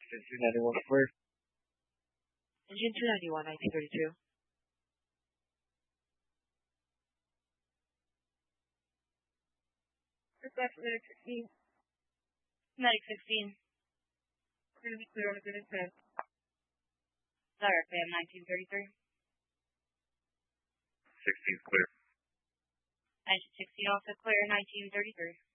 Engine 291 clear. Engine 291, 1932. Request Medic 16. Medic 16. We're going to be clear on a good intent. Direct Bam 1933. 16's clear. Engine 16 also clear, 1933.